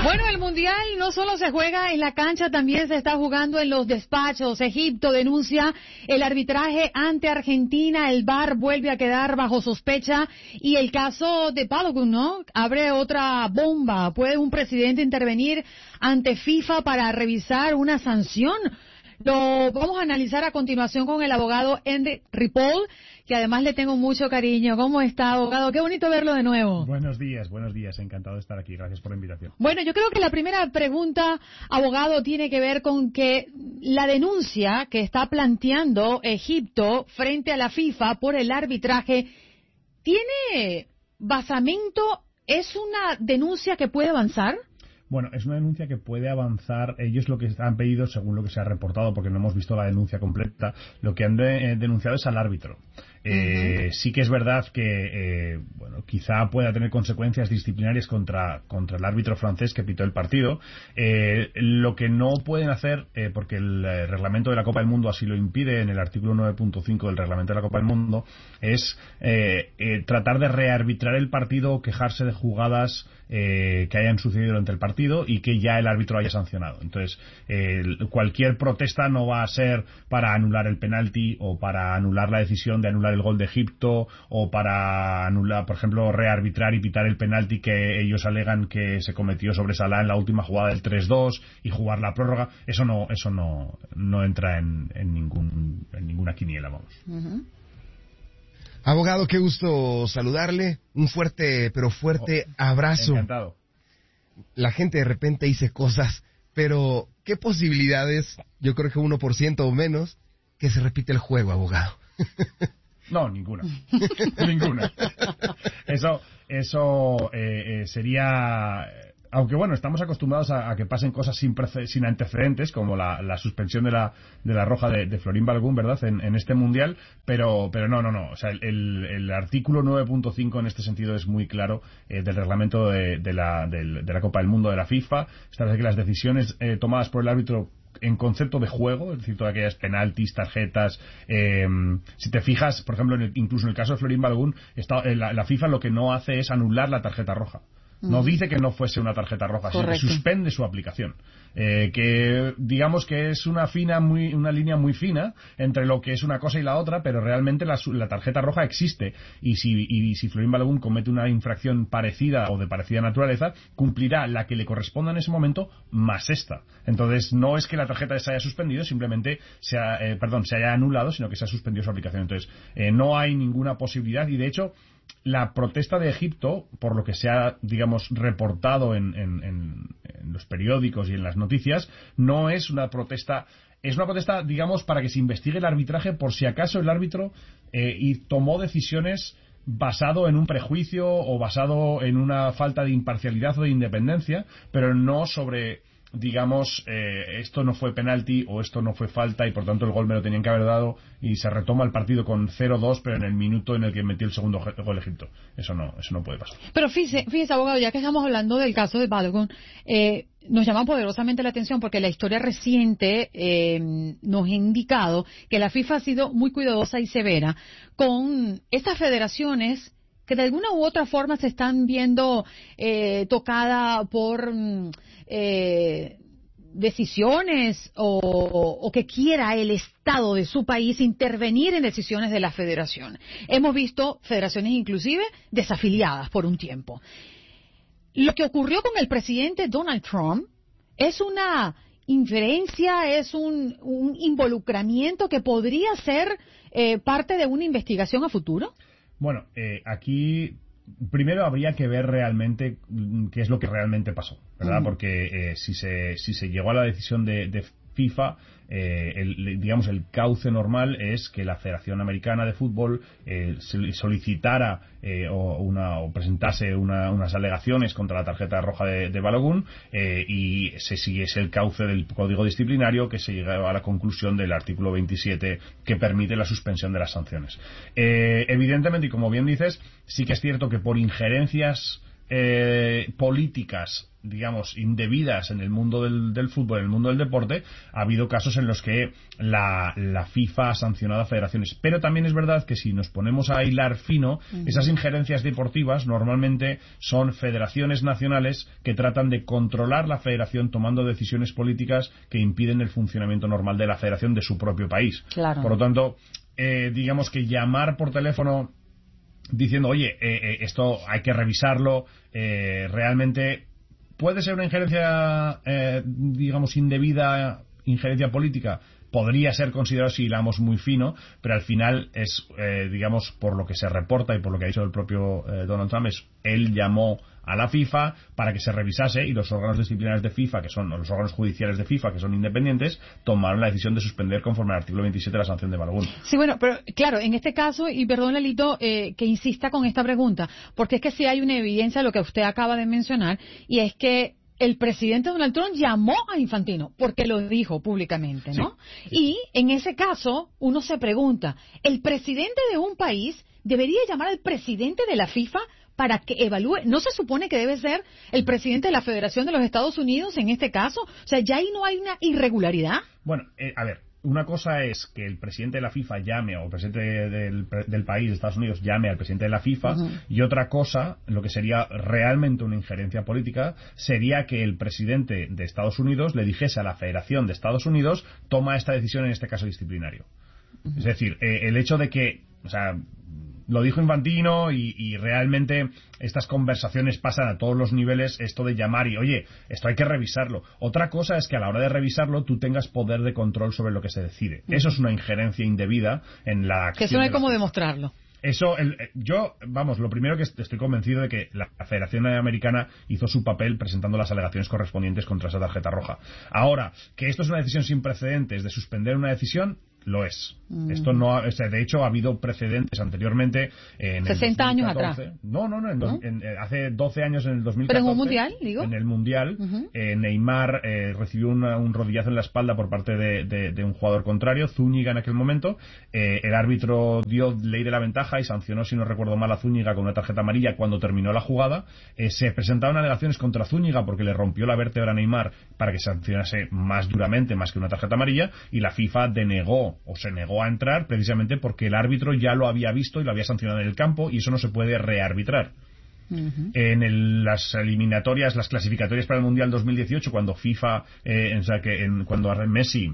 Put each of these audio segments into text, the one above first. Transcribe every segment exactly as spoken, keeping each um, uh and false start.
Bueno, el Mundial no solo se juega en la cancha, también se está jugando en los despachos. Egipto denuncia el arbitraje ante Argentina, el V A R vuelve a quedar bajo sospecha y el caso de Balogun, ¿no? Abre otra bomba. ¿Puede un presidente intervenir ante FIFA para revisar una sanción? Lo vamos a analizar a continuación con el abogado Henry Ripoll, que además le tengo mucho cariño. ¿Cómo está, abogado? Qué bonito verlo de nuevo. Buenos días, buenos días. Encantado de estar aquí. Gracias por la invitación. Bueno, yo creo que la primera pregunta, abogado, tiene que ver con que la denuncia que está planteando Egipto frente a la FIFA por el arbitraje, ¿tiene basamento? ¿Es una denuncia que puede avanzar? Bueno, es una denuncia que puede avanzar. Ellos lo que han pedido, según lo que se ha reportado, porque no hemos visto la denuncia completa, lo que han de, denunciado es al árbitro. Eh, uh-huh. Sí que es verdad que eh, bueno, quizá pueda tener consecuencias disciplinarias contra, contra el árbitro francés que pitó el partido. Eh, lo que no pueden hacer, eh, porque el eh, reglamento de la Copa del Mundo así lo impide, en el artículo nueve punto cinco del reglamento de la Copa del Mundo, es eh, eh, tratar de rearbitrar el partido o quejarse de jugadas eh, que hayan sucedido durante el partido y que ya el árbitro haya sancionado. Entonces, eh, cualquier protesta no va a ser para anular el penalti o para anular la decisión de anular el gol de Egipto o para anular, por ejemplo, rearbitrar y pitar el penalti que ellos alegan que se cometió sobre Salah en la última jugada del tres dos y jugar la prórroga. Eso no eso no, no entra en, en, ningún, en ninguna quiniela, vamos. Uh-huh. Abogado, qué gusto saludarle. Un fuerte, pero fuerte oh, abrazo. Encantado. La gente de repente dice cosas, pero ¿qué posibilidades, yo creo que uno por ciento o menos, que se repite el juego, abogado? No, ninguna. Ninguna. Eso eso eh, eh, sería... Aunque bueno, estamos acostumbrados a, a que pasen cosas sin, prece- sin antecedentes, como la, la suspensión de la de la roja de, de Florín Balogun, ¿verdad?, en, en este mundial, pero pero no, no, no. O sea, el, el artículo nueve punto cinco en este sentido es muy claro eh, del reglamento de, de, la, de, de la Copa del Mundo de la FIFA. Establece que las decisiones eh, tomadas por el árbitro en concepto de juego, es decir, todas aquellas penaltis, tarjetas, eh, si te fijas, por ejemplo, en el, incluso en el caso de Florín Balogun, está, eh, la, la FIFA lo que no hace es anular la tarjeta roja. No dice que no fuese una tarjeta roja, sino que suspende su aplicación. Eh, que digamos que es una fina, muy, una línea muy fina entre lo que es una cosa y la otra, pero realmente la, la tarjeta roja existe. Y si, y si Florín Balogun comete una infracción parecida o de parecida naturaleza, cumplirá la que le corresponda en ese momento más esta. Entonces no es que la tarjeta se haya suspendido, simplemente se ha, eh, perdón, se haya anulado, sino que se ha suspendido su aplicación. Entonces eh, no hay ninguna posibilidad y de hecho la protesta de Egipto, por lo que se ha, digamos, reportado en, en, en, en los periódicos y en las noticias, no es una protesta, es una protesta, digamos, para que se investigue el arbitraje por si acaso el árbitro eh, y tomó decisiones basado en un prejuicio o basado en una falta de imparcialidad o de independencia, pero no sobre... digamos, eh, esto no fue penalti o esto no fue falta y por tanto el gol me lo tenían que haber dado y se retoma el partido con cero dos, pero en el minuto en el que metió el segundo gol Egipto. Eso no eso no puede pasar. Pero fíjese, fíjese, abogado, ya que estamos hablando del caso de Balogun, eh, nos llama poderosamente la atención porque la historia reciente eh, nos ha indicado que la FIFA ha sido muy cuidadosa y severa con estas federaciones que de alguna u otra forma se están viendo eh, tocada por eh, decisiones o, o que quiera el Estado de su país intervenir en decisiones de la federación. Hemos visto federaciones inclusive desafiliadas por un tiempo. Lo que ocurrió con el presidente Donald Trump es una inferencia, es un, un involucramiento que podría ser eh, parte de una investigación a futuro. Bueno, eh, aquí primero habría que ver realmente qué es lo que realmente pasó, ¿verdad? Uh-huh. Porque eh, si se si se llegó a la decisión de, de FIFA, eh, el, digamos el cauce normal es que la Federación Americana de Fútbol eh, solicitara eh, o, una, o presentase una, unas alegaciones contra la tarjeta roja de, de Balogun eh, y se siguiese el cauce del código disciplinario que se llegaba a la conclusión del artículo veintisiete que permite la suspensión de las sanciones. Eh, evidentemente, y como bien dices, sí que es cierto que por injerencias eh, políticas, digamos, indebidas en el mundo del, del fútbol, en el mundo del deporte, ha habido casos en los que la, la FIFA ha sancionado a federaciones. Pero también es verdad que si nos ponemos a hilar fino, uh-huh. esas injerencias deportivas normalmente son federaciones nacionales que tratan de controlar la federación tomando decisiones políticas que impiden el funcionamiento normal de la federación de su propio país. Claro. Por lo tanto, eh, digamos que llamar por teléfono diciendo, oye, eh, eh, esto hay que revisarlo, eh, realmente puede ser una injerencia, eh, digamos, indebida, injerencia política. Podría ser considerado si hilamos muy fino, pero al final es, eh, digamos, por lo que se reporta y por lo que ha dicho el propio eh, Donald Trump, es él llamó a la FIFA para que se revisase y los órganos disciplinarios de FIFA, que son los órganos judiciales de FIFA, que son independientes, tomaron la decisión de suspender conforme al artículo veintisiete de la sanción de Balogun. Sí, bueno, pero claro, en este caso, y perdón, Lalito, eh, que insista con esta pregunta, porque es que sí hay una evidencia de lo que usted acaba de mencionar, y es que el presidente Donald Trump llamó a Infantino porque lo dijo públicamente, ¿no? Sí, sí. Y en ese caso uno se pregunta, ¿el presidente de un país debería llamar al presidente de la FIFA para que evalúe? ¿No se supone que debe ser el presidente de la Federación de los Estados Unidos en este caso? O sea, ¿ya ahí no hay una irregularidad? Bueno, eh, a ver, una cosa es que el presidente de la FIFA llame, o el presidente del, del país de Estados Unidos llame al presidente de la FIFA, uh-huh. y otra cosa, lo que sería realmente una injerencia política, sería que el presidente de Estados Unidos le dijese a la Federación de Estados Unidos, toma esta decisión en este caso disciplinario. Uh-huh. Es decir, eh, el hecho de que, o sea, lo dijo Infantino y, y realmente estas conversaciones pasan a todos los niveles, esto de llamar y, oye, esto hay que revisarlo. Otra cosa es que a la hora de revisarlo tú tengas poder de control sobre lo que se decide. Uh-huh. Eso es una injerencia indebida en la acción. Que eso no hay de cómo demostrarlo. Eso, el, yo, vamos, lo primero que estoy convencido de que la Federación Americana hizo su papel presentando las alegaciones correspondientes contra esa tarjeta roja. Ahora, que esto es una decisión sin precedentes de suspender una decisión, lo es. Mm. Esto no, o sea, de hecho ha habido precedentes anteriormente en sesenta el años atrás. No, no, no, en, ¿no? En, en, hace doce años en el dos mil catorce. Pero en un mundial, digo. En el mundial, uh-huh. eh, Neymar eh, recibió una, un rodillazo en la espalda por parte de, de, de un jugador contrario, Zúñiga en aquel momento. Eh, el árbitro dio ley de la ventaja y sancionó, si no recuerdo mal, a Zúñiga con una tarjeta amarilla cuando terminó la jugada. Eh, se presentaron alegaciones contra Zúñiga porque le rompió la vértebra a Neymar para que sancionase más duramente, más que una tarjeta amarilla, y la FIFA denegó o se negó a entrar precisamente porque el árbitro ya lo había visto y lo había sancionado en el campo y eso no se puede rearbitrar. Uh-huh. En el, las eliminatorias, las clasificatorias para el Mundial dos mil dieciocho, cuando FIFA, eh, o sea que en, cuando Messi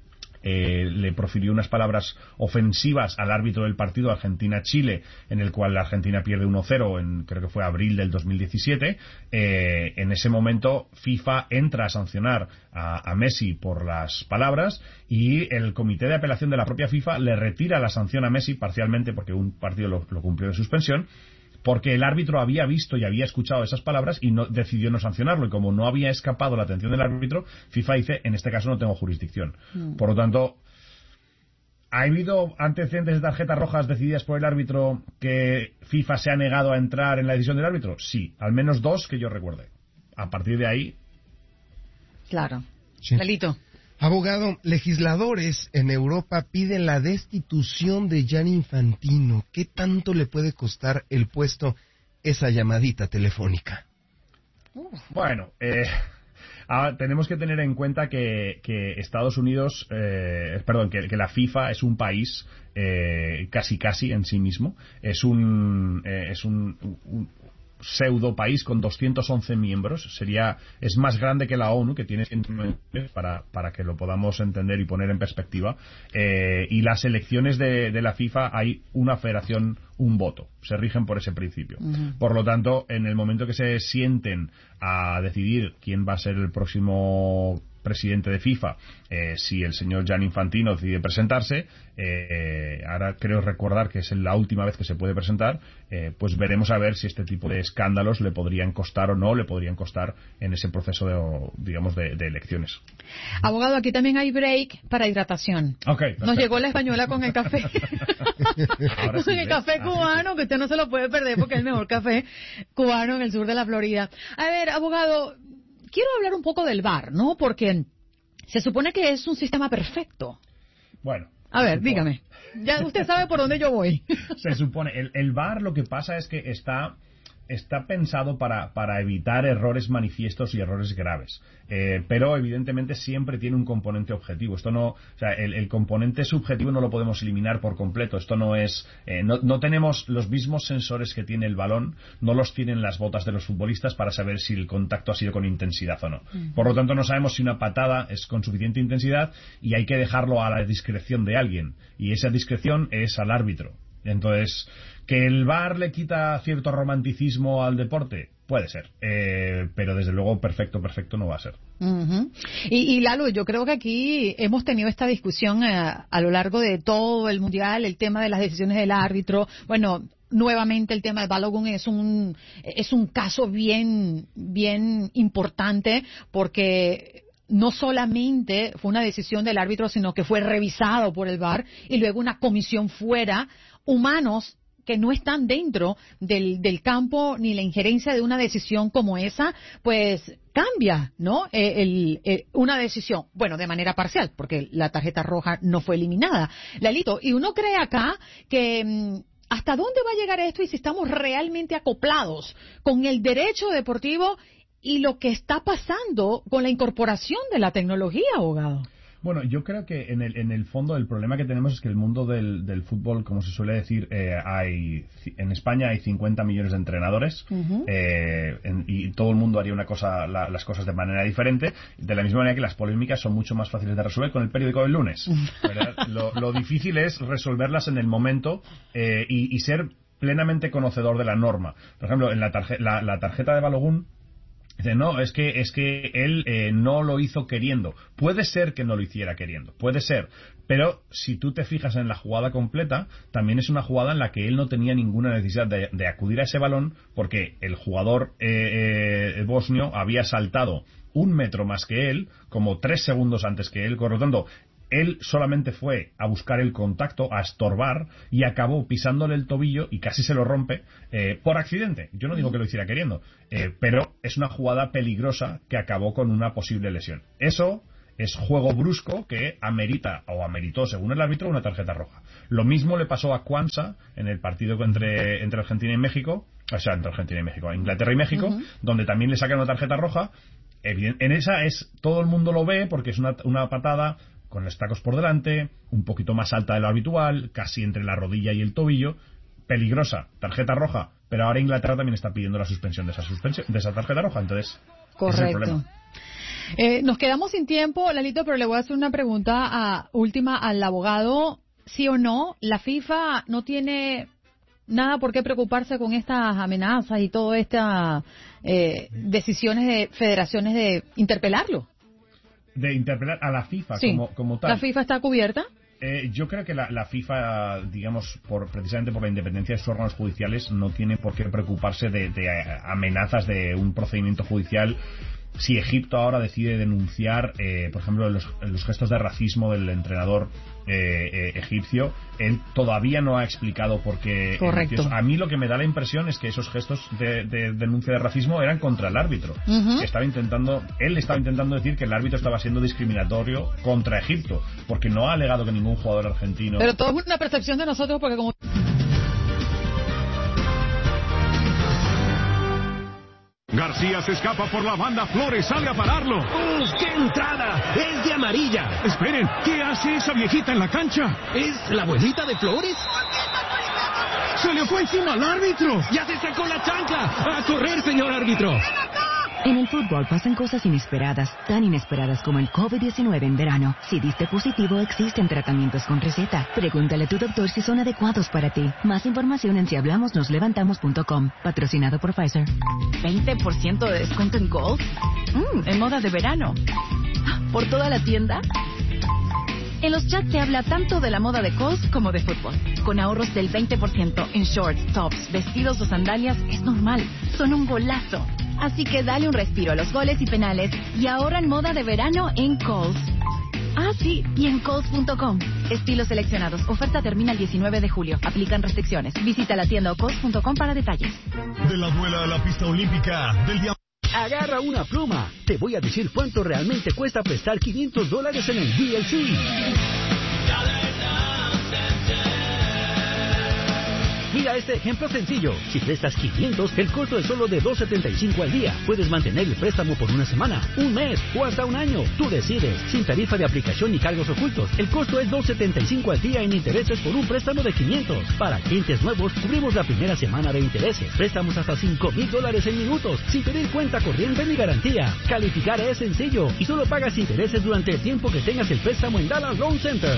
Eh, le profirió unas palabras ofensivas al árbitro del partido Argentina-Chile, en el cual la Argentina pierde uno cero en, creo que fue abril del dos mil diecisiete, eh, en ese momento FIFA entra a sancionar a, a Messi por las palabras y el comité de apelación de la propia FIFA le retira la sanción a Messi parcialmente porque un partido lo, lo cumplió de suspensión, porque el árbitro había visto y había escuchado esas palabras y no, decidió no sancionarlo, y como no había escapado la atención del árbitro, FIFA dice, en este caso no tengo jurisdicción. Mm. Por lo tanto, ¿ha habido antecedentes de tarjetas rojas decididas por el árbitro que FIFA se ha negado a entrar en la decisión del árbitro? Sí, al menos dos que yo recuerde. A partir de ahí... Claro. Sí. Delito. Abogado, legisladores en Europa piden la destitución de Gianni Infantino. ¿Qué tanto le puede costar el puesto esa llamadita telefónica? Bueno, eh, ah, tenemos que tener en cuenta que, que Estados Unidos, eh, perdón, que, que la FIFA es un país eh, casi casi en sí mismo. Es un, eh, es un, un pseudo país con doscientos once miembros. Sería, es más grande que la ONU, que tiene ciento nueve, para, para que lo podamos entender y poner en perspectiva. Eh, y las elecciones de, de la FIFA, hay una federación, un voto. Se rigen por ese principio. Uh-huh. Por lo tanto, en el momento que se sienten a decidir quién va a ser el próximo presidente de FIFA, eh, si el señor Gianni Infantino decide presentarse, eh, ahora creo recordar que es la última vez que se puede presentar, eh, pues veremos a ver si este tipo de escándalos le podrían costar o no le podrían costar en ese proceso de, digamos, de, de elecciones. Abogado, aquí también hay break para hidratación. Okay, nos llegó la española con el café. Ahora sí, con el café ah, cubano, sí. Que usted no se lo puede perder porque es el mejor café cubano en el sur de la Florida. A ver, abogado, quiero hablar un poco del V A R, ¿no? Porque se supone que es un sistema perfecto. Bueno. A ver, dígame. Ya usted sabe por dónde yo voy. Se supone. El, el V A R lo que pasa es que está está pensado para, para evitar errores manifiestos y errores graves. Eh, pero evidentemente siempre tiene un componente objetivo. Esto no, o sea, el, el componente subjetivo no lo podemos eliminar por completo. Esto no es, eh, no, no tenemos los mismos sensores que tiene el balón, no los tienen las botas de los futbolistas para saber si el contacto ha sido con intensidad o no. Uh-huh. Por lo tanto, no sabemos si una patada es con suficiente intensidad y hay que dejarlo a la discreción de alguien. Y esa discreción es al árbitro. Entonces, ¿que el V A R le quita cierto romanticismo al deporte? Puede ser, eh, pero desde luego perfecto, perfecto no va a ser. Uh-huh. Y, y Lalo, yo creo que aquí hemos tenido esta discusión eh, a lo largo de todo el Mundial, el tema de las decisiones del árbitro. Bueno, nuevamente el tema de Balogun es un, es un caso bien, bien importante porque no solamente fue una decisión del árbitro, sino que fue revisado por el V A R y luego una comisión fuera, humanos que no están dentro del, del campo ni la injerencia de una decisión como esa, pues cambia, ¿no? Eh, el, eh, una decisión, bueno, de manera parcial, porque la tarjeta roja no fue eliminada. Lalito, y uno cree acá que mmm, ¿hasta dónde va a llegar esto y si estamos realmente acoplados con el derecho deportivo y lo que está pasando con la incorporación de la tecnología, abogado? Bueno, yo creo que en el, en el fondo el problema que tenemos es que el mundo del, del fútbol, como se suele decir, eh, hay en España hay cincuenta millones de entrenadores uh-huh. eh, en, y todo el mundo haría una cosa, la, las cosas de manera diferente, de la misma manera que las polémicas son mucho más fáciles de resolver con el periódico del lunes. lo, lo difícil es resolverlas en el momento eh, y, y ser plenamente conocedor de la norma. Por ejemplo, en la, tarje, la, la tarjeta de Balogun, dice, no, es que es que él eh, no lo hizo queriendo. Puede ser que no lo hiciera queriendo, puede ser. Pero si tú te fijas en la jugada completa, también es una jugada en la que él no tenía ninguna necesidad de, de acudir a ese balón porque el jugador eh, eh, bosnio había saltado un metro más que él, como tres segundos antes que él. Por lo tanto, él solamente fue a buscar el contacto, a estorbar, y acabó pisándole el tobillo y casi se lo rompe eh, por accidente. Yo no digo que lo hiciera queriendo, eh, pero es una jugada peligrosa que acabó con una posible lesión. Eso es juego brusco que amerita, o ameritó según el árbitro, una tarjeta roja. Lo mismo le pasó a Kwanza en el partido entre, entre Argentina y México, o sea, entre Argentina y México, Inglaterra y México, uh-huh. donde también le sacan una tarjeta roja. En esa es todo el mundo lo ve porque es una, una patada con los tacos por delante, un poquito más alta de lo habitual, casi entre la rodilla y el tobillo, peligrosa, tarjeta roja, pero ahora Inglaterra también está pidiendo la suspensión de esa suspensión, de esa tarjeta roja, entonces correcto. Ese es el problema. Eh, nos quedamos sin tiempo, Lalito, pero le voy a hacer una pregunta a, última al abogado, sí o no, la FIFA no tiene nada por qué preocuparse con estas amenazas y todas estas eh, decisiones de federaciones de interpelarlo. De interpelar a la FIFA sí. como, como tal. ¿La FIFA está cubierta? Eh, yo creo que la, la FIFA, digamos, por precisamente por la independencia de sus órganos judiciales, no tiene por qué preocuparse de, de amenazas de un procedimiento judicial. Si Egipto ahora decide denunciar, eh, por ejemplo, los, los gestos de racismo del entrenador eh, eh, egipcio, él todavía no ha explicado por qué. Correcto. A mí lo que me da la impresión es que esos gestos de, de denuncia de racismo eran contra el árbitro. Uh-huh. Que estaba intentando, él estaba intentando decir que el árbitro estaba siendo discriminatorio contra Egipto, porque no ha alegado que ningún jugador argentino. Pero todo es una percepción de nosotros, porque como García se escapa por la banda, Flores sale a pararlo. ¡Uf, qué entrada! ¡Es de amarilla! Esperen, ¿qué hace esa viejita en la cancha? ¿Es la abuelita de Flores? ¡Se le fue encima al árbitro! ¡Ya se sacó la chancla! ¡A correr, señor árbitro! En el fútbol pasan cosas inesperadas, tan inesperadas como el COVID diecinueve en verano. Si diste positivo, existen tratamientos con receta. Pregúntale a tu doctor si son adecuados para ti. Más información en si hablamos nos levantamos punto com. Patrocinado por Pfizer. ¿veinte por ciento de descuento en Gold? Mm, en moda de verano. ¿Por toda la tienda? En los chats se habla tanto de la moda de Kohl's como de fútbol. Con ahorros del veinte por ciento en shorts, tops, vestidos o sandalias, es normal. Son un golazo. Así que dale un respiro a los goles y penales y ahorra en moda de verano en Kohl's. Ah, sí, y en Kohl's punto com. Estilos seleccionados. Oferta termina el diecinueve de julio. Aplican restricciones. Visita la tienda o Kohl's punto com para detalles. De la duela a la pista olímpica del día. Agarra una pluma. Te voy a decir cuánto realmente cuesta prestar quinientos dólares en el D L C. Mira este ejemplo sencillo. Si prestas quinientos, el costo es solo de dos setenta y cinco al día. Puedes mantener el préstamo por una semana, un mes o hasta un año. Tú decides. Sin tarifa de aplicación ni cargos ocultos. El costo es dos setenta y cinco al día en intereses por un préstamo de quinientos. Para clientes nuevos, cubrimos la primera semana de intereses. Préstamos hasta cinco mil dólares en minutos, sin pedir cuenta corriente ni garantía. Calificar es sencillo y solo pagas intereses durante el tiempo que tengas el préstamo en Dallas Loan Center.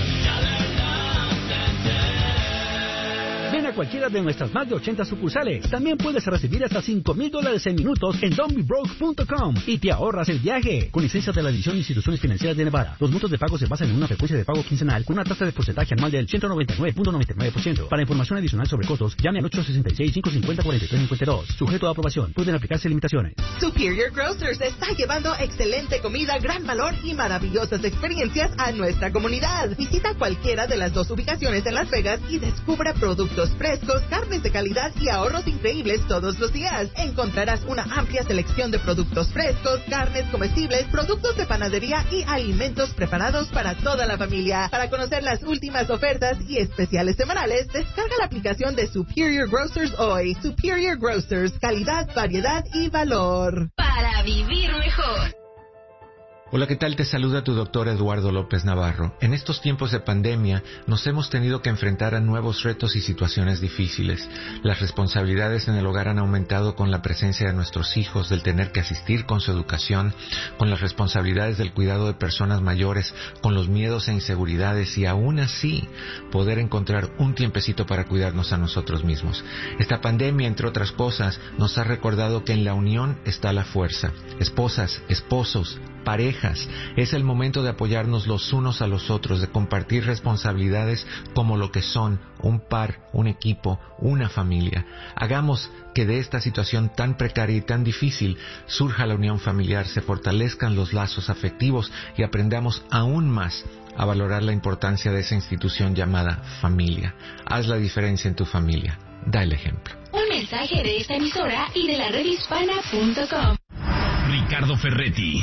Ven a cualquiera de nuestras más de ochenta sucursales. También puedes recibir hasta cinco mil dólares en minutos en don't be broke punto com y te ahorras el viaje. Con licencia de la División de Instituciones Financieras de Nevada. Los montos de pago se basan en una frecuencia de pago quincenal con una tasa de porcentaje anual del ciento noventa y nueve punto noventa y nueve por ciento. Para información adicional sobre costos, llame al ocho sesenta y seis, cinco cincuenta, cuarenta y tres cincuenta y dos. Sujeto a aprobación. Pueden aplicarse limitaciones. Superior Grocers está llevando excelente comida, gran valor y maravillosas experiencias a nuestra comunidad. Visita cualquiera de las dos ubicaciones en Las Vegas y descubra productos frescos, carnes de calidad y ahorros increíbles todos los días. Encontrarás una amplia selección de productos frescos, carnes comestibles, productos de panadería y alimentos preparados para toda la familia. Para conocer las últimas ofertas y especiales semanales, descarga la aplicación de Superior Grocers hoy. Superior Grocers, calidad, variedad y valor. Para vivir mejor. Hola, ¿qué tal? Te saluda tu doctor Eduardo López Navarro. En estos tiempos de pandemia nos hemos tenido que enfrentar a nuevos retos y situaciones difíciles. Las responsabilidades en el hogar han aumentado con la presencia de nuestros hijos, del tener que asistir con su educación, con las responsabilidades del cuidado de personas mayores, con los miedos e inseguridades y aún así poder encontrar un tiempecito para cuidarnos a nosotros mismos. Esta pandemia, entre otras cosas, nos ha recordado que en la unión está la fuerza. Esposas, esposos, parejas, es el momento de apoyarnos los unos a los otros, de compartir responsabilidades como lo que son un par, un equipo, una familia. Hagamos que de esta situación tan precaria y tan difícil surja la unión familiar, se fortalezcan los lazos afectivos y aprendamos aún más a valorar la importancia de esa institución llamada familia. Haz la diferencia en tu familia. Da el ejemplo. Un mensaje de esta emisora y de la red hispana punto com. Ricardo Ferretti,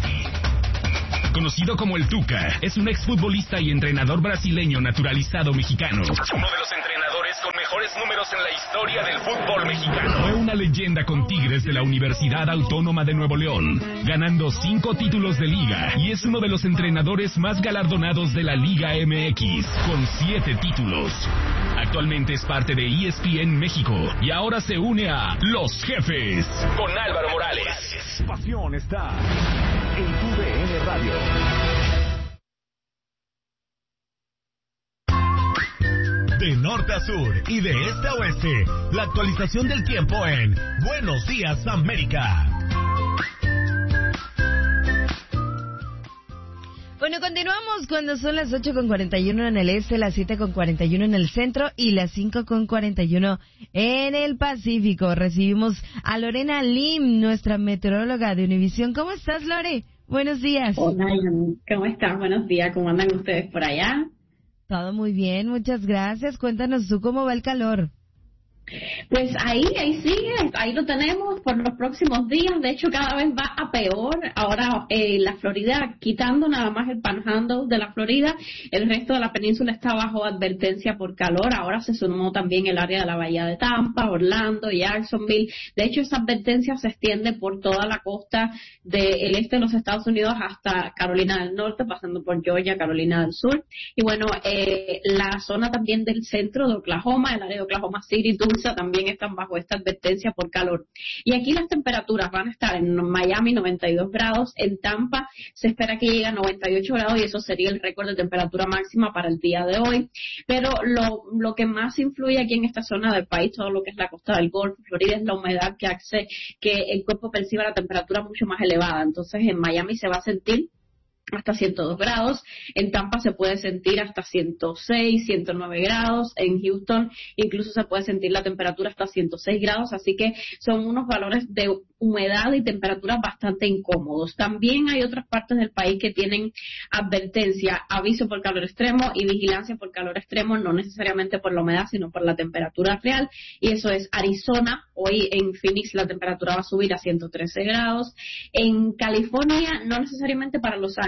conocido como el Tuca, es un exfutbolista y entrenador brasileño naturalizado mexicano. Uno de los entrenadores con mejores números en la historia del fútbol mexicano. Fue una leyenda con Tigres de la Universidad Autónoma de Nuevo León, ganando cinco títulos de liga, y es uno de los entrenadores más galardonados de la Liga M X, con siete títulos. Actualmente es parte de E S P N México y ahora se une a Los Jefes con Álvaro Morales. Pasión está en tu D N Radio. De norte a sur y de este a oeste, la actualización del tiempo en Buenos Días América. Bueno, continuamos cuando son las ocho con cuarenta y uno en el este, las siete con cuarenta y uno en el centro y las cinco con cuarenta y uno en el Pacífico. Recibimos a Lorena Lim, nuestra meteoróloga de Univisión. ¿Cómo estás, Lore? Buenos días. Hola, ¿cómo están? Buenos días. ¿Cómo andan ustedes por allá? Todo muy bien, muchas gracias. Cuéntanos tú cómo va el calor. Pues ahí, ahí sigue, ahí lo tenemos por los próximos días. De hecho, cada vez va a peor. Ahora, eh, la Florida, quitando nada más el Panhandle de la Florida, el resto de la península está bajo advertencia por calor. Ahora se sumó también el área de la Bahía de Tampa, Orlando, Jacksonville. De hecho, esa advertencia se extiende por toda la costa del este de los Estados Unidos hasta Carolina del Norte, pasando por Georgia, Carolina del Sur. Y bueno, eh, la zona también del centro de Oklahoma, el área de Oklahoma City, también están bajo esta advertencia por calor. Y aquí las temperaturas van a estar en Miami noventa y dos grados, en Tampa se espera que llegue a noventa y ocho grados y eso sería el récord de temperatura máxima para el día de hoy. Pero lo, lo que más influye aquí en esta zona del país, todo lo que es la costa del Golfo, Florida, es la humedad que hace que el cuerpo perciba la temperatura mucho más elevada. Entonces en Miami se va a sentir hasta ciento dos grados, en Tampa se puede sentir hasta ciento seis, ciento nueve grados, en Houston incluso se puede sentir la temperatura hasta ciento seis grados, así que son unos valores de humedad y temperaturas bastante incómodos. También hay otras partes del país que tienen advertencia, aviso por calor extremo y vigilancia por calor extremo, no necesariamente por la humedad, sino por la temperatura real, y eso es Arizona. Hoy en Phoenix la temperatura va a subir a ciento trece grados, en California no necesariamente para Los Ángeles,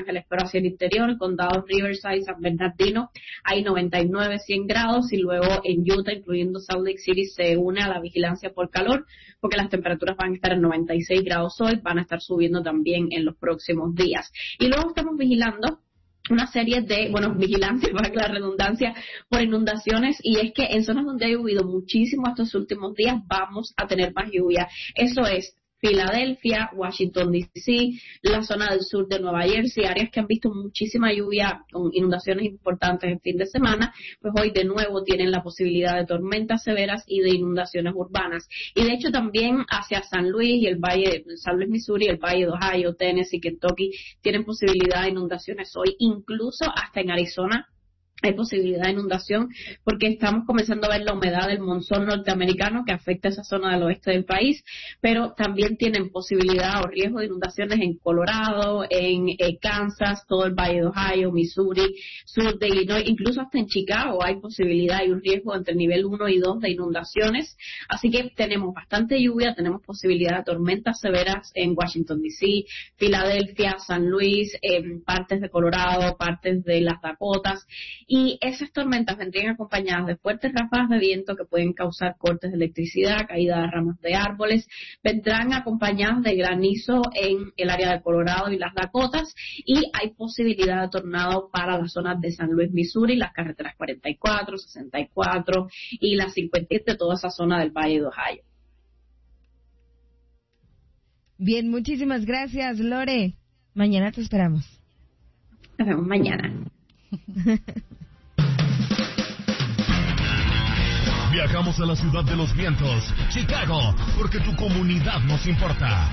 Ángeles, pero hacia el interior, el condado Riverside, San Bernardino, hay noventa y nueve, cien grados, y luego en Utah, incluyendo Salt Lake City, se une a la vigilancia por calor, porque las temperaturas van a estar en noventa y seis grados hoy, van a estar subiendo también en los próximos días. Y luego estamos vigilando una serie de, bueno, vigilancia, para que la redundancia, por inundaciones, y es que en zonas donde ha llovido muchísimo estos últimos días vamos a tener más lluvia. Eso es Filadelfia, Washington D C, la zona del sur de Nueva Jersey, áreas que han visto muchísima lluvia con inundaciones importantes en fin de semana, pues hoy de nuevo tienen la posibilidad de tormentas severas y de inundaciones urbanas. Y de hecho también hacia San Luis y el Valle, San Luis, Missouri, el Valle de Ohio, Tennessee, Kentucky, tienen posibilidad de inundaciones hoy, incluso hasta en Arizona hay posibilidad de inundación, porque estamos comenzando a ver la humedad del monzón norteamericano que afecta a esa zona del oeste del país, pero también tienen posibilidad o riesgo de inundaciones en Colorado, en eh, Kansas, todo el Valle de Ohio, Missouri, sur de Illinois, incluso hasta en Chicago hay posibilidad y un riesgo entre el nivel uno y dos de inundaciones. Así que tenemos bastante lluvia, tenemos posibilidad de tormentas severas en Washington D C, Filadelfia, San Luis, en partes de Colorado, partes de las Dakotas. Y esas tormentas vendrían acompañadas de fuertes ráfagas de viento que pueden causar cortes de electricidad, caída de ramas de árboles. Vendrán acompañadas de granizo en el área de Colorado y las Dakotas. Y hay posibilidad de tornado para las zonas de San Luis, Missouri, las carreteras cuarenta y cuatro, sesenta y cuatro y las cincuenta y siete, de toda esa zona del Valle de Ohio. Bien, muchísimas gracias, Lore. Mañana te esperamos. Nos vemos mañana. Viajamos a la ciudad de los vientos, Chicago, porque tu comunidad nos importa.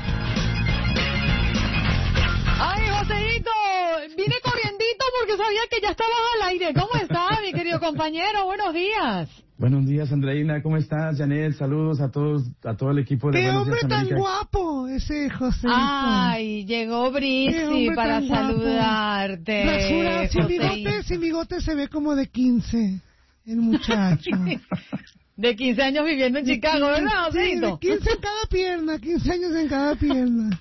Ay, Joséito, vine corriendito porque sabía que ya estabas al aire. ¿Cómo estás, mi querido compañero? Buenos días. Buenos días, Andreina. ¿Cómo estás, Janet? Saludos a todos, a todo el equipo de ¡Qué Buenos hombre Días, tan América. guapo ese Joséito! Ay, llegó Brisi para saludarte. Basura, sin bigote, sin bigote se ve como de quince, el muchacho. De quince años viviendo en Chicago, ¿verdad, Joséito? Sí, de quince en cada pierna, quince años en cada pierna.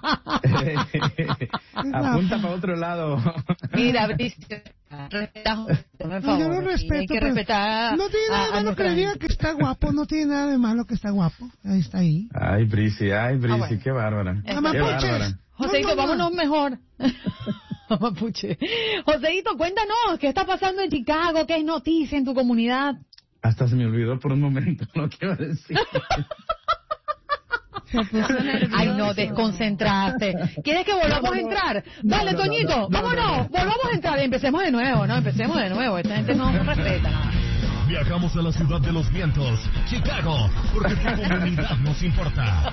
Apunta para otro lado. Mira, Brisi, respeta, por favor. Yo lo respeto. Hay que respetar. No tiene nada de malo que le diga que está guapo, no tiene nada de malo que está guapo. Ahí está ahí. Ay, Brisi, ay, Brisi, Ah, bueno. qué bárbara. Qué bárbara. Joséito, No, no, no. vámonos mejor. Mapuche. Joséito, cuéntanos, ¿qué está pasando en Chicago? ¿Qué es noticia en tu comunidad? Hasta se me olvidó por un momento lo que iba a decir. Ay, no, desconcentraste. ¿Quieres que volvamos a entrar? Dale, no, no, Toñito, no, no, vámonos, no, no. volvamos a entrar. Empecemos de nuevo, ¿no? Empecemos de nuevo. Esta gente no respeta nada. Viajamos a la ciudad de los vientos, Chicago, porque tu comunidad nos importa.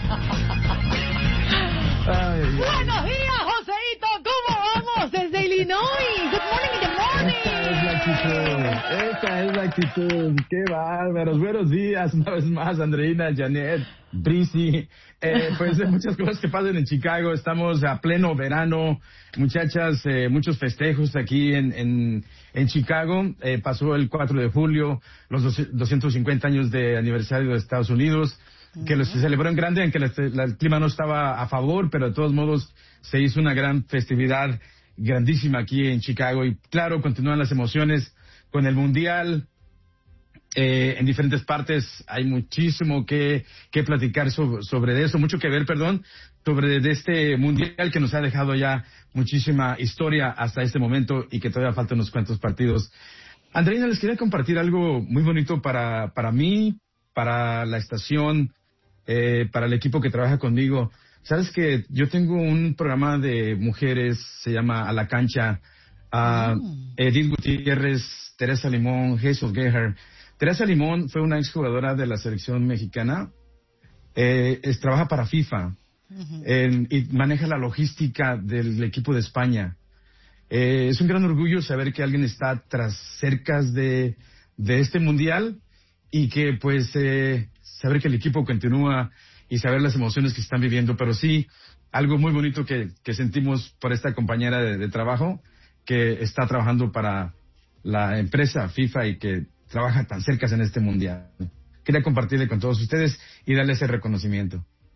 Ay, ay. Buenos días, Joséito. ¿Cómo vamos? Desde Illinois. Good morning, good morning. Esta es la actitud, esta es la actitud, qué bárbaros. Buenos días una vez más, Andreina, Janet, Brisi. Eh, pues hay muchas cosas que pasan en Chicago, estamos a pleno verano, muchachas, eh, muchos festejos aquí en, en, en Chicago. Eh, pasó el cuatro de julio, los doscientos cincuenta años de aniversario de Estados Unidos, que los se celebró en grande, aunque la, la, el clima no estaba a favor, pero de todos modos se hizo una gran festividad grandísima aquí en Chicago. Y claro, continúan las emociones con el Mundial. Eh, en diferentes partes hay muchísimo que, que platicar sobre, sobre eso, mucho que ver, perdón, sobre de este Mundial que nos ha dejado ya muchísima historia hasta este momento y que todavía faltan unos cuantos partidos. Andreina, les quería compartir algo muy bonito para, para mí, para la estación, eh, para el equipo que trabaja conmigo. Sabes que yo tengo un programa de mujeres, se llama A la Cancha, a uh, Edith Gutiérrez, Teresa Limón, Hazel Geher. Teresa Limón fue una exjugadora de la selección mexicana, eh, es, trabaja para FIFA uh-huh. en, y maneja la logística del equipo de España. Eh, es un gran orgullo saber que alguien está tras cerca de, de este mundial y que pues eh, saber que el equipo continúa y saber las emociones que están viviendo, pero sí, algo muy bonito que, que sentimos por esta compañera de, de trabajo que está trabajando para la empresa FIFA y que trabaja tan cerca en este mundial. Quería compartirle con todos ustedes y darle ese reconocimiento.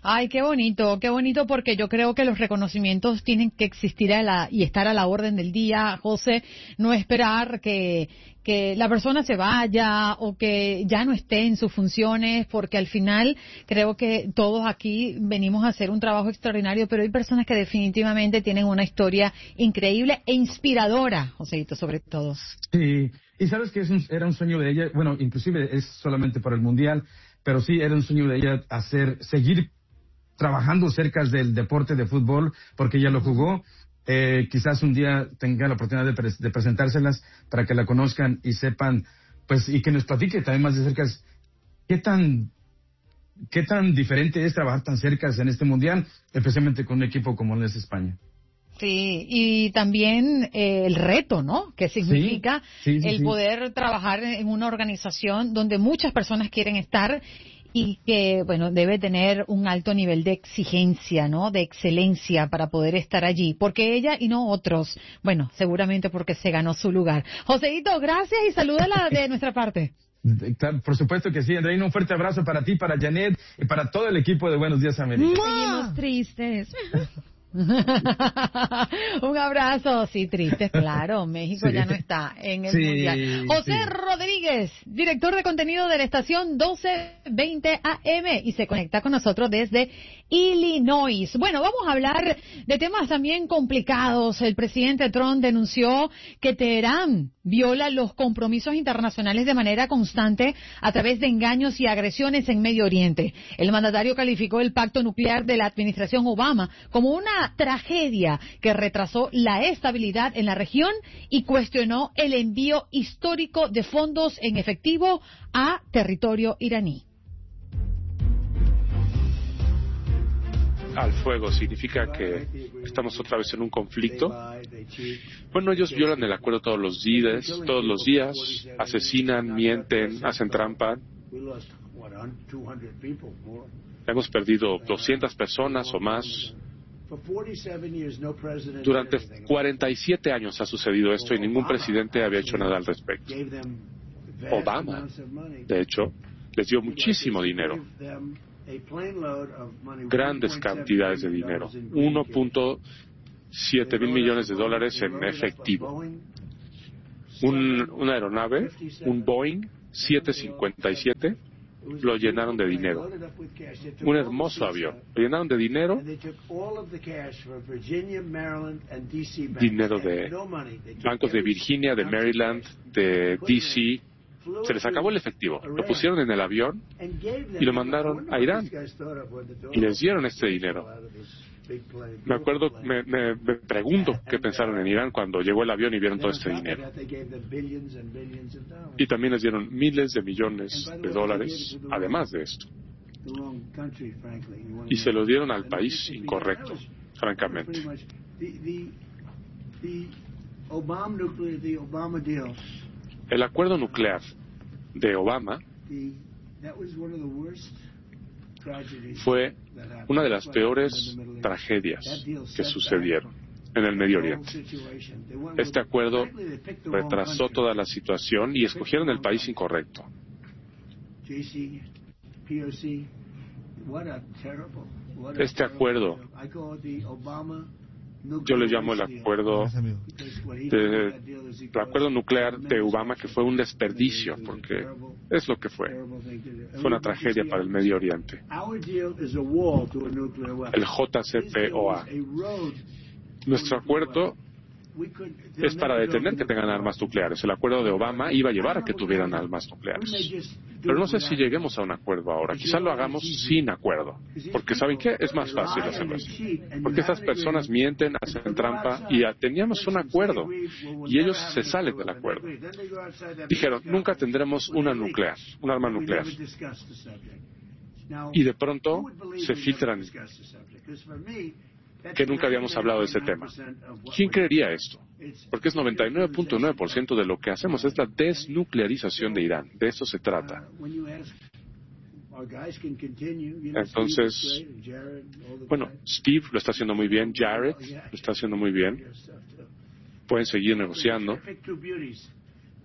Ay, qué bonito, qué bonito, porque yo creo que los reconocimientos tienen que existir a la, y estar a la orden del día, José, no esperar que, que la persona se vaya o que ya no esté en sus funciones, porque al final creo que todos aquí venimos a hacer un trabajo extraordinario, pero hay personas que definitivamente tienen una historia increíble e inspiradora, Joséito, sobre todo. Sí, y sabes que es un, era un sueño de ella, bueno, inclusive es solamente para el Mundial, pero sí era un sueño de ella hacer, seguir trabajando cerca del deporte de fútbol, porque ella lo jugó. Eh, quizás un día tenga la oportunidad de, pre de presentárselas para que la conozcan y sepan, pues, y que nos platique también más de cerca qué tan, qué tan diferente es trabajar tan cerca en este Mundial, especialmente con un equipo como es España. Sí, y también eh, el reto, ¿no? Que significa sí, sí, sí, el sí. poder trabajar en una organización donde muchas personas quieren estar y que, bueno, debe tener un alto nivel de exigencia, ¿no? De excelencia para poder estar allí. Porque ella y no otros. Bueno, seguramente porque se ganó su lugar. Joséito, gracias y salúdala de nuestra parte. Por supuesto que sí, Andreina, un fuerte abrazo para ti, para Janet y para todo el equipo de Buenos Días América. Seguimos tristes. Un abrazo, sí, triste, claro, México sí. ya no está en el sí, Mundial. José sí. Rodríguez, director de contenido de la estación doce veinte A M y se conecta con nosotros desde Illinois. Bueno, vamos a hablar de temas también complicados. El presidente Trump denunció que Teherán viola los compromisos internacionales de manera constante a través de engaños y agresiones en Medio Oriente. El mandatario calificó el pacto nuclear de la administración Obama como una tragedia que retrasó la estabilidad en la región y cuestionó el envío histórico de fondos en efectivo a territorio iraní. Al fuego significa que estamos otra vez en un conflicto. Bueno, ellos violan el acuerdo todos los días, todos los días, asesinan, mienten, hacen trampa. Hemos perdido doscientas personas o más. Durante cuarenta y siete años ha sucedido esto y ningún presidente había hecho nada al respecto. Obama, de hecho, les dio muchísimo dinero. Grandes cantidades de dinero. uno punto siete mil millones de dólares en efectivo. Un, una aeronave, un Boeing siete cincuenta y siete, lo llenaron de dinero. Un hermoso avión. Lo llenaron de dinero. Dinero de bancos de Virginia, de Maryland, de D C. Se les acabó el efectivo. Lo pusieron en el avión y lo mandaron a Irán. Y les dieron este dinero. Me acuerdo, me, me, me pregunto qué pensaron en Irán cuando llegó el avión y vieron todo este dinero. Y también les dieron miles de millones de dólares, además de esto. Y se lo dieron al país incorrecto, francamente. El acuerdo nuclear de Obama fue una de las peores tragedias que sucedieron en el Medio Oriente. Este acuerdo retrasó toda la situación y escogieron el país incorrecto. Este acuerdo, yo le llamo el acuerdo de, el acuerdo nuclear de Obama, que fue un desperdicio, porque es lo que fue. Fue una tragedia para el Medio Oriente. El J C P O A. Nuestro acuerdo es para detener que tengan armas nucleares. El acuerdo de Obama iba a llevar a que tuvieran armas nucleares. Pero no sé si lleguemos a un acuerdo ahora. Quizás lo hagamos sin acuerdo. Porque ¿saben qué? Es más fácil hacerlo así. Porque estas personas mienten, hacen trampa y teníamos un acuerdo. Y ellos se salen del acuerdo. Dijeron, nunca tendremos una nuclear, un arma nuclear. Y de pronto se filtran que nunca habíamos hablado de ese tema. ¿Quién creería esto? Porque es noventa y nueve punto nueve por ciento de lo que hacemos, es la desnuclearización de Irán. De eso se trata. Entonces, bueno, Steve lo está haciendo muy bien, Jared lo está haciendo muy bien. Pueden seguir negociando.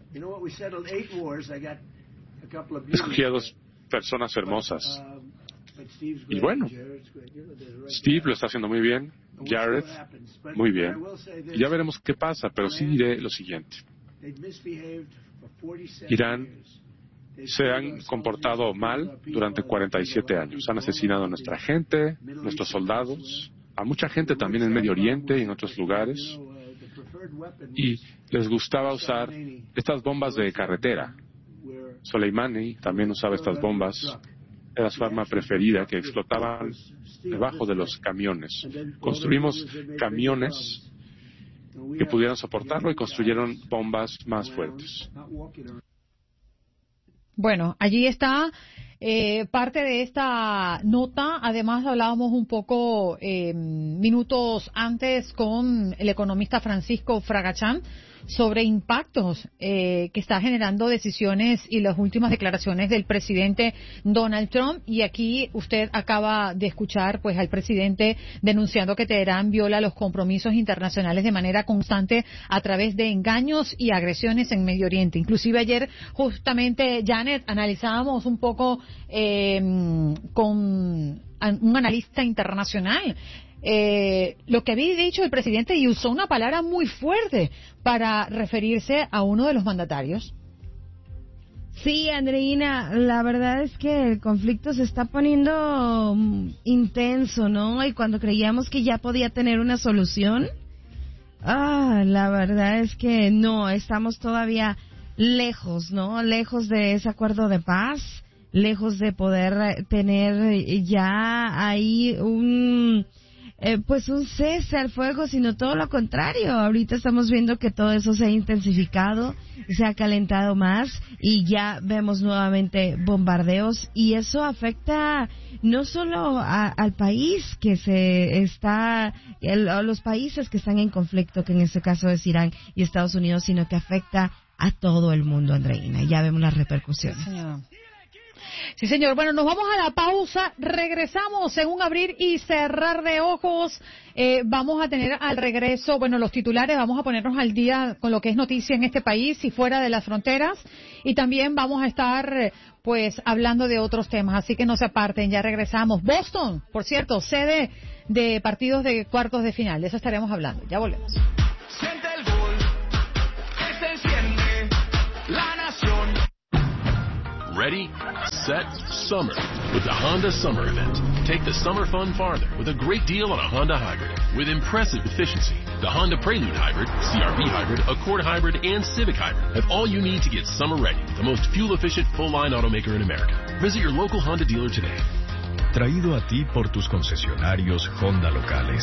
Escogí a dos personas hermosas. Y bueno, Steve lo está haciendo muy bien, Jared muy bien. Y ya veremos qué pasa, pero sí diré lo siguiente. Irán se han comportado mal durante cuarenta y siete años. Han asesinado a nuestra gente, nuestros soldados, a mucha gente también en Medio Oriente y en otros lugares. Y les gustaba usar estas bombas de carretera. Soleimani también usaba estas bombas. Era su arma preferida, que explotaban debajo de los camiones. Construimos camiones que pudieran soportarlo y construyeron bombas más fuertes. Bueno, allí está eh, parte de esta nota. Además, hablábamos un poco eh, minutos antes con el economista Francisco Fragachán sobre impactos eh, que está generando decisiones y las últimas declaraciones del presidente Donald Trump. Y aquí usted acaba de escuchar pues al presidente denunciando que Teherán viola los compromisos internacionales de manera constante a través de engaños y agresiones en Medio Oriente. Inclusive ayer justamente, Janet, analizábamos un poco eh, con un analista internacional Eh, lo que había dicho el presidente, y usó una palabra muy fuerte para referirse a uno de los mandatarios. Sí, Andreina, la verdad es que el conflicto se está poniendo intenso, ¿no? Y cuando creíamos que ya podía tener una solución, ah, la verdad es que no, estamos todavía lejos, ¿no? Lejos de ese acuerdo de paz, lejos de poder tener ya ahí un... Eh, pues un cese al fuego, sino todo lo contrario. Ahorita estamos viendo que todo eso se ha intensificado, se ha calentado más y ya vemos nuevamente bombardeos, y eso afecta no solo a, al país que se está, el, a los países que están en conflicto, que en este caso es Irán y Estados Unidos, sino que afecta a todo el mundo, Andreina. Ya vemos las repercusiones. Sí, señor. Sí, señor. Bueno, nos vamos a la pausa. Regresamos en un abrir y cerrar de ojos. Eh, vamos a tener al regreso, bueno, los titulares. Vamos a ponernos al día con lo que es noticia en este país y fuera de las fronteras. Y también vamos a estar, pues, hablando de otros temas. Así que no se aparten, ya regresamos. Boston, por cierto, sede de partidos de cuartos de final. De eso estaremos hablando. Ya volvemos. Siente el gol, que se enciende la nación. Ready, set, summer with the Honda Summer Event. Take the summer fun farther with a great deal on a Honda Hybrid with impressive efficiency. The Honda Prelude Hybrid, C R V Hybrid, Accord Hybrid, and Civic Hybrid have all you need to get summer ready with the most fuel-efficient full-line automaker in America. Visit your local Honda dealer today. Traído a ti por tus concesionarios Honda locales.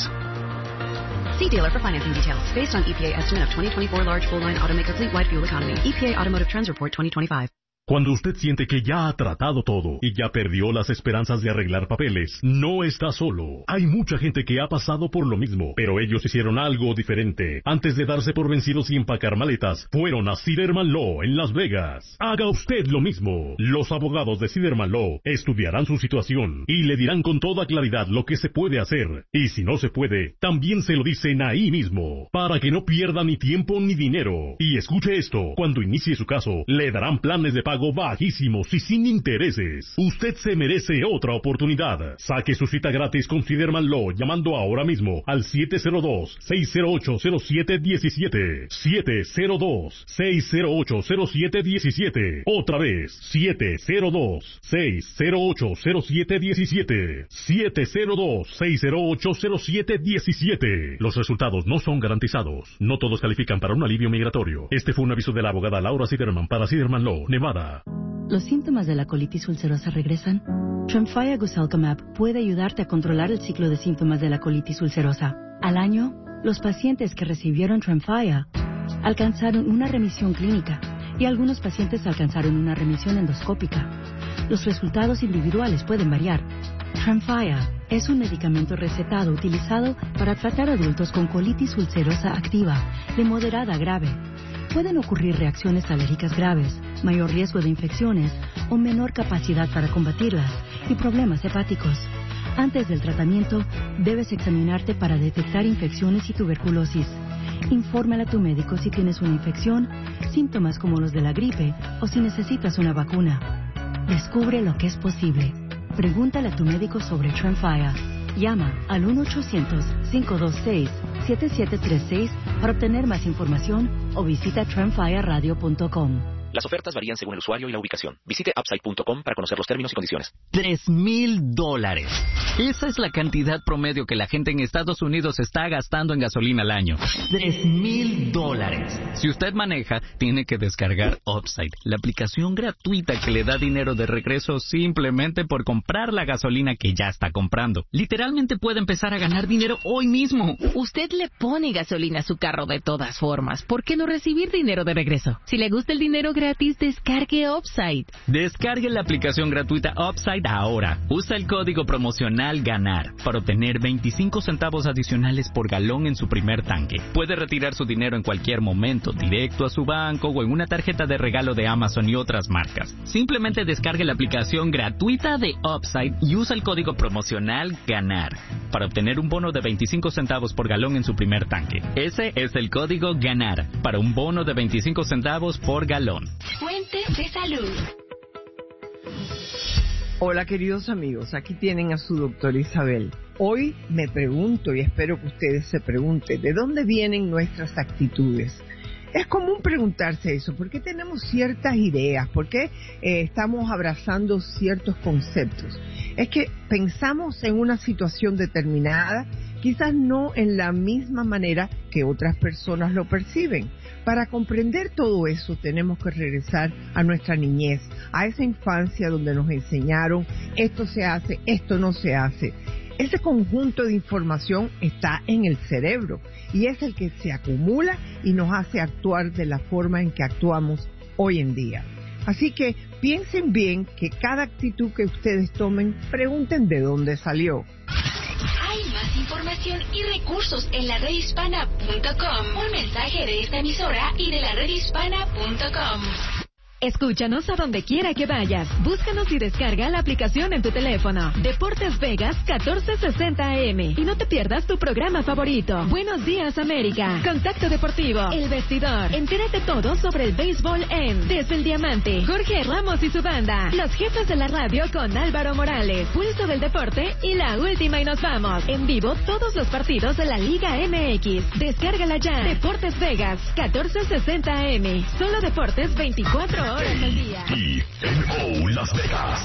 See dealer for financing details. Based on E P A estimate of twenty twenty-four large full-line automaker fleet-wide fuel economy. E P A Automotive Trends Report twenty twenty-five. Cuando usted siente que ya ha tratado todo y ya perdió las esperanzas de arreglar papeles, no está solo. Hay mucha gente que ha pasado por lo mismo, pero ellos hicieron algo diferente. Antes de darse por vencidos y empacar maletas, fueron a Siderman Law en Las Vegas. Haga usted lo mismo. Los abogados de Siderman Law estudiarán su situación y le dirán con toda claridad lo que se puede hacer. Y si no se puede, también se lo dicen ahí mismo, para que no pierda ni tiempo ni dinero. Y escuche esto, cuando inicie su caso, le darán planes de pago bajísimos y sin intereses. Usted se merece otra oportunidad. Saque su cita gratis con Siderman Law llamando ahora mismo al siete cero dos, seis cero ocho, cero siete uno siete. siete cero dos, seis cero ocho, cero siete uno siete. Otra vez, siete cero dos, seis cero ocho, cero siete uno siete. siete cero dos, seis cero ocho, cero siete uno siete. Los resultados no son garantizados. No todos califican para un alivio migratorio. Este fue un aviso de la abogada Laura Siderman para Siderman Law, Nevada. ¿Los síntomas de la colitis ulcerosa regresan? Tremfya Guselkumab puede ayudarte a controlar el ciclo de síntomas de la colitis ulcerosa. Al año, los pacientes que recibieron Tremfya alcanzaron una remisión clínica y algunos pacientes alcanzaron una remisión endoscópica. Los resultados individuales pueden variar. Tremfya es un medicamento recetado utilizado para tratar adultos con colitis ulcerosa activa de moderada a grave. Pueden ocurrir reacciones alérgicas graves, mayor riesgo de infecciones o menor capacidad para combatirlas y problemas hepáticos. Antes del tratamiento, debes examinarte para detectar infecciones y tuberculosis. Infórmale a tu médico si tienes una infección, síntomas como los de la gripe o si necesitas una vacuna. Descubre lo que es posible. Pregúntale a tu médico sobre Tremfya. Llama al uno ochocientos, cinco dos seis, siete siete tres seis para obtener más información o visita tremfya radio punto com. Las ofertas varían según el usuario y la ubicación. Visite upside punto com para conocer los términos y condiciones. Tres mil dólares. Esa es la cantidad promedio que la gente en Estados Unidos está gastando en gasolina al año. Tres mil dólares. Si usted maneja, tiene que descargar Upside, la aplicación gratuita que le da dinero de regreso simplemente por comprar la gasolina que ya está comprando. Literalmente puede empezar a ganar dinero hoy mismo. Usted le pone gasolina a su carro de todas formas. ¿Por qué no recibir dinero de regreso? Si le gusta el dinero gratis, descargue Upside. Descargue la aplicación gratuita Upside ahora. Usa el código promocional GANAR para obtener veinticinco centavos adicionales por galón en su primer tanque. Puede retirar su dinero en cualquier momento, directo a su banco o en una tarjeta de regalo de Amazon y otras marcas. Simplemente descargue la aplicación gratuita de Upside y usa el código promocional GANAR para obtener un bono de veinticinco centavos por galón en su primer tanque. Ese es el código GANAR para un bono de veinticinco centavos por galón. Fuentes de salud. Hola queridos amigos, aquí tienen a su doctora Isabel. Hoy me pregunto y espero que ustedes se pregunten, ¿de dónde vienen nuestras actitudes? Es común preguntarse eso, ¿por qué tenemos ciertas ideas? ¿Por qué eh, estamos abrazando ciertos conceptos? Es que pensamos en una situación determinada, quizás no en la misma manera que otras personas lo perciben. Para comprender todo eso tenemos que regresar a nuestra niñez, a esa infancia donde nos enseñaron esto se hace, esto no se hace. Ese conjunto de información está en el cerebro y es el que se acumula y nos hace actuar de la forma en que actuamos hoy en día. Así que piensen bien que cada actitud que ustedes tomen, pregunten de dónde salió. Hay más información y recursos en la red hispana punto com. Un mensaje de esta emisora y de la red hispana punto com. Escúchanos a donde quiera que vayas. Búscanos y descarga la aplicación en tu teléfono. Deportes Vegas catorce sesenta A M. Y no te pierdas tu programa favorito. Buenos días, América. Contacto Deportivo. El Vestidor. Entérate todo sobre el béisbol en Desde el Diamante. Jorge Ramos y su banda. Los jefes de la radio con Álvaro Morales. Pulso del Deporte y la última y nos vamos. En vivo todos los partidos de la Liga M X. Descárgala ya. Deportes Vegas catorce sesenta A M. Solo deportes veinticuatro horas al día. Y N O Las Vegas.